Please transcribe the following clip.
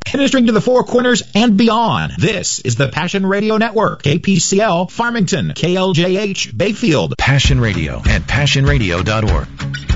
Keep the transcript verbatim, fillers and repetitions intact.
ministering to the Four Corners and beyond. This is the Passion Radio Network, K P C L, Farmington, K L J H, Bayfield. Passion Radio at passion radio dot org.